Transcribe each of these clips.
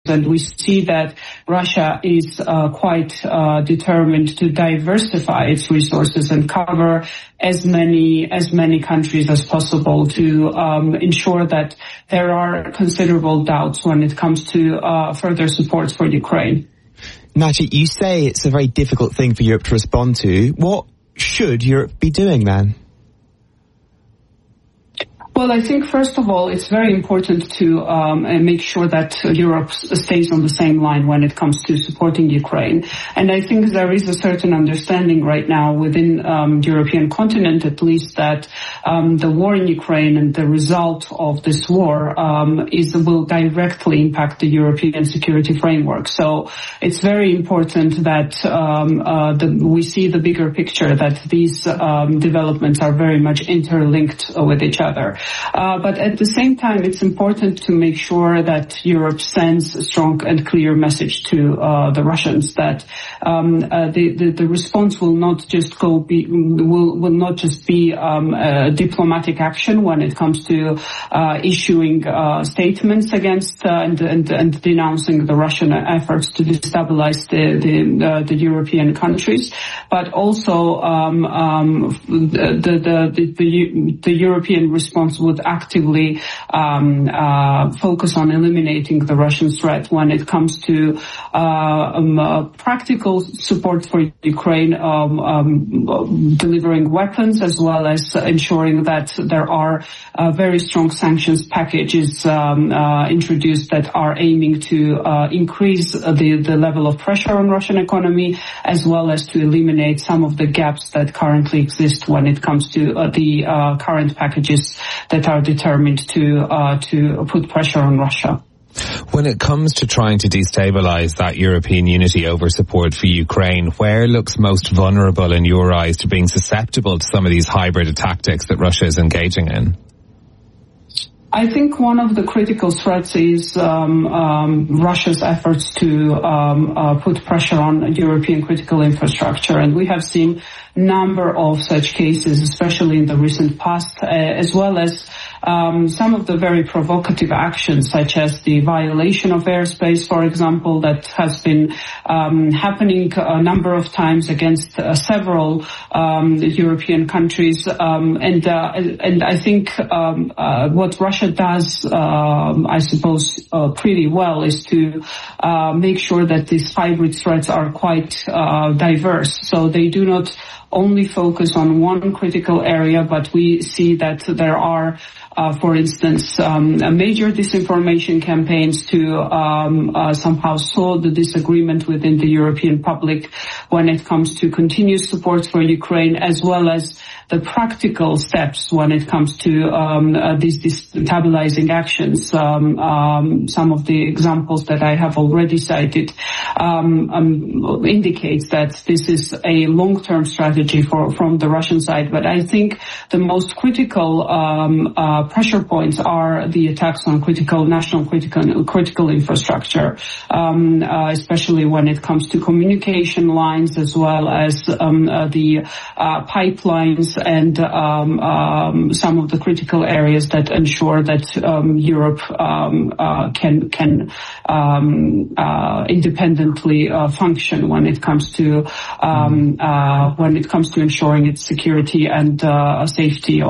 And we see that Russia is quite determined to diversify its resources and cover as many countries as possible to ensure that there are considerable doubts when it comes to further support for Ukraine. Natia, you say it's a very difficult thing for Europe to respond to. What should Europe be doing then? Well, I think, first of all, it's very important to make sure that Europe stays on the same line when it comes to supporting Ukraine. And I think there is a certain understanding right now within the European continent, at least, that the war in Ukraine and the result of this war will directly impact the European security framework. So it's very important that we see the bigger picture, that these developments are very much interlinked with each other. But at the same time, it's important to make sure that Europe sends a strong and clear message to the Russians that the response will not just be diplomatic action when it comes to issuing statements against and denouncing the Russian efforts to destabilize the European countries, but also the European response would actively focus on eliminating the Russian threat when it comes to practical support for Ukraine, delivering weapons, as well as ensuring that there are very strong sanctions packages introduced that are aiming to increase the level of pressure on Russian economy, as well as to eliminate some of the gaps that currently exist when it comes to the current packages that are determined to put pressure on Russia. When it comes to trying to destabilize that European unity over support for Ukraine, where looks most vulnerable in your eyes to being susceptible to some of these hybrid tactics that Russia is engaging in? I think one of the critical threats is Russia's efforts to put pressure on European critical infrastructure. And we have seen a number of such cases, especially in the recent past, as well as some of the very provocative actions, such as the violation of airspace, for example, that has been happening a number of times against several European countries. And I think what Russia does, I suppose, pretty well is to make sure that these hybrid threats are quite diverse. So they do not only focus on one critical area, but we see that there are for instance, major disinformation campaigns to somehow sow the disagreement within the European public when it comes to continuous support for Ukraine, as well as the practical steps when it comes to these destabilizing actions. Some of the examples that I have already cited indicates that this is a long-term strategy from the Russian side. But I think the most critical pressure points are the attacks on national critical infrastructure, especially when it comes to communication lines, as well as the pipelines and some of the critical areas that ensure that Europe can independently function when it comes to ensuring its security and safety,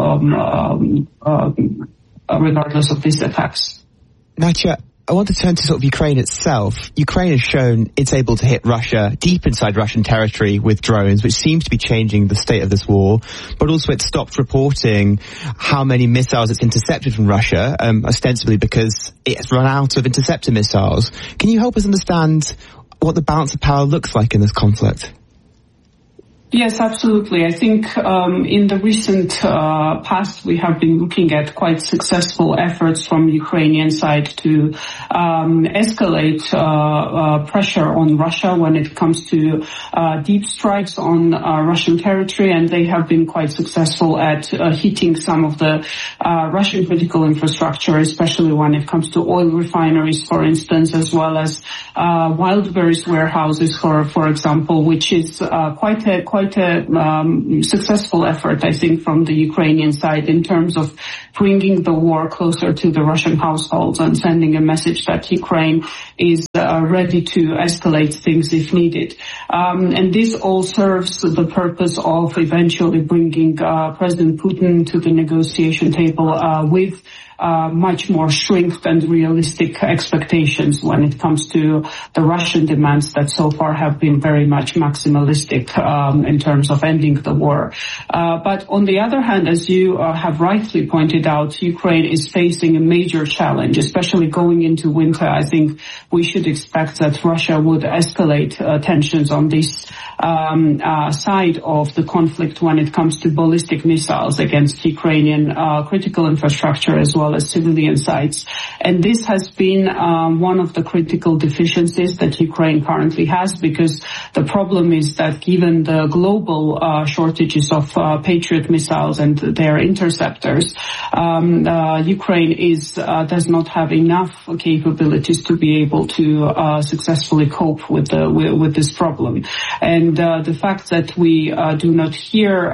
regardless of these attacks. Natia, I want to turn to sort of Ukraine itself. Ukraine has shown it's able to hit Russia deep inside Russian territory with drones, which seems to be changing the state of this war. But also it stopped reporting how many missiles it's intercepted from Russia, ostensibly because it's run out of interceptor missiles. Can you help us understand what the balance of power looks like in this conflict? Yes, absolutely. I think in the recent past, we have been looking at quite successful efforts from Ukrainian side to escalate pressure on Russia when it comes to deep strikes on Russian territory, and they have been quite successful at hitting some of the Russian critical infrastructure, especially when it comes to oil refineries, for instance, as well as Wildberries warehouses, for example, which is quite a successful effort, I think, from the Ukrainian side in terms of bringing the war closer to the Russian households and sending a message that Ukraine is ready to escalate things if needed. And this all serves the purpose of eventually bringing President Putin to the negotiation table with much more shrinked and realistic expectations when it comes to the Russian demands that so far have been very much maximalistic in terms of ending the war. But on the other hand, as you have rightly pointed out, Ukraine is facing a major challenge, especially going into winter. I think we should expect that Russia would escalate tensions on this side of the conflict when it comes to ballistic missiles against Ukrainian critical infrastructure as well as civilian sites. And this has been one of the critical deficiencies that Ukraine currently has, because the problem is that given the global shortages of Patriot missiles and their interceptors, Ukraine does not have enough capabilities to be able to successfully cope with this problem. And the fact that we do not hear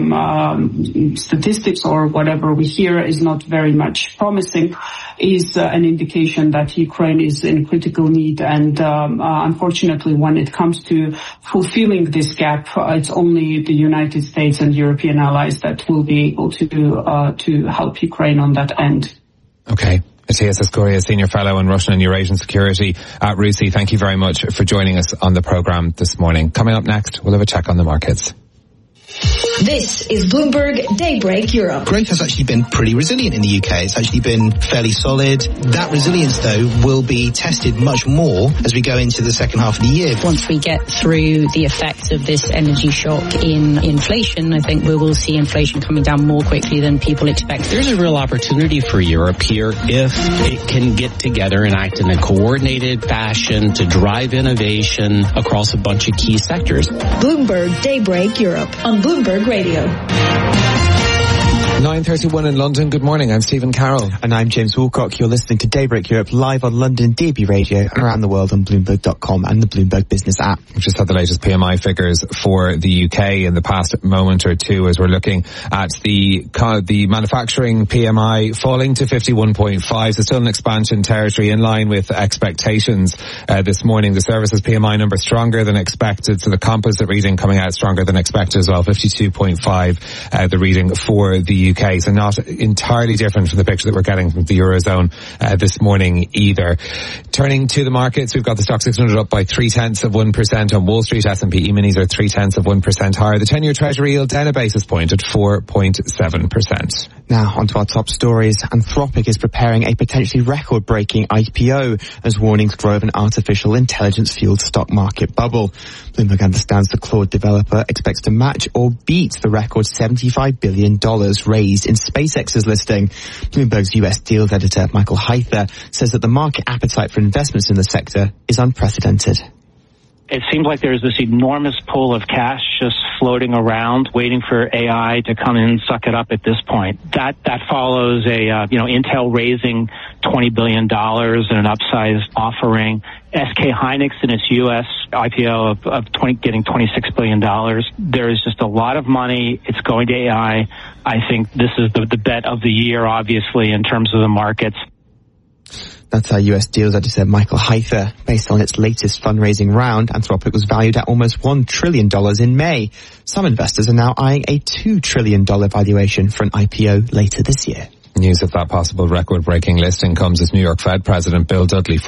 statistics or whatever we hear is not very much promising is an indication that Ukraine is in critical need. And unfortunately, when it comes to fulfilling this gap, it's only the United States and European allies that will be able to help Ukraine on that end. Okay. Matthias Escuria, Senior Fellow in Russian and Eurasian Security at RUSI. Thank you very much for joining us on the programme this morning. Coming up next, we'll have a check on the markets. This is Bloomberg Daybreak Europe. Growth has actually been pretty resilient in the UK. It's actually been fairly solid. That resilience, though, will be tested much more as we go into the second half of the year. Once we get through the effects of this energy shock in inflation, I think we will see inflation coming down more quickly than people expect. There's a real opportunity for Europe here if it can get together and act in a coordinated fashion to drive innovation across a bunch of key sectors. Bloomberg Daybreak Europe on Bloomberg Radio. 9:31 in London. Good morning. I'm Stephen Carroll. And I'm James Woolcock. You're listening to Daybreak Europe live on London DAB Radio and around the world on Bloomberg.com and the Bloomberg Business app. We've just had the latest PMI figures for the UK in the past moment or two as we're looking at the manufacturing PMI falling to 51.5. So still in expansion territory in line with expectations this morning. The services PMI number stronger than expected. So the composite reading coming out stronger than expected as well. 52.5 the reading for the UK, so not entirely different from the picture that we're getting from the Eurozone this morning either. Turning to the markets, we've got the Stock 600 up by 0.3% on Wall Street. S&P E-minis are 0.3% higher. The 10-year Treasury yield down a basis point at 4.7%. Now, onto our top stories. Anthropic is preparing a potentially record-breaking IPO as warnings grow of an artificial intelligence-fueled stock market bubble. Bloomberg understands the Claude developer expects to match or beat the record $75 billion raised in SpaceX's listing. Bloomberg's US deals editor, Michael Heither, says that the market appetite for investments in the sector is unprecedented. It seems like there's this enormous pool of cash just floating around, waiting for AI to come in and suck it up at this point. That follows Intel raising $20 billion in an upsized offering. SK Hynix in its U.S. IPO getting $26 billion. There is just a lot of money. It's going to AI. I think this is the bet of the year, obviously, in terms of the markets. That's our US deals editor, Michael Heither. Based on its latest fundraising round, Anthropic was valued at almost $1 trillion in May. Some investors are now eyeing a $2 trillion valuation for an IPO later this year. News of that possible record-breaking listing comes as former New York Fed President Bill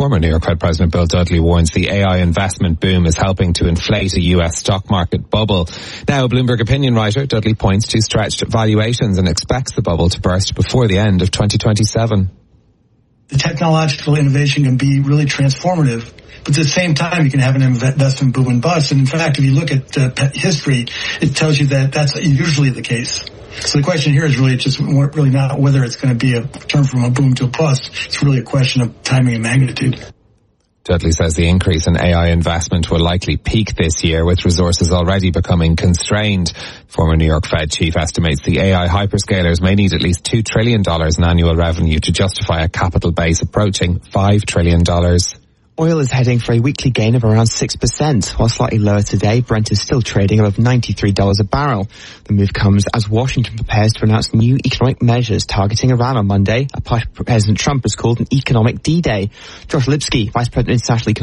Dudley warns the AI investment boom is helping to inflate a US stock market bubble. Now, Bloomberg opinion writer Dudley points to stretched valuations and expects the bubble to burst before the end of 2027. The technological innovation can be really transformative, but at the same time, you can have an investment boom and bust. And in fact, if you look at history, it tells you that that's usually the case. So the question here is really not whether it's going to be a turn from a boom to a bust. It's really a question of timing and magnitude. Dudley says the increase in AI investment will likely peak this year, with resources already becoming constrained. Former New York Fed chief estimates the AI hyperscalers may need at least $2 trillion in annual revenue to justify a capital base approaching $5 trillion. Oil is heading for a weekly gain of around 6%, while slightly lower today. Brent is still trading above $93 a barrel. The move comes as Washington prepares to announce new economic measures targeting Iran on Monday, a part President Trump has called an economic D-Day. Josh Lipsky, Vice President International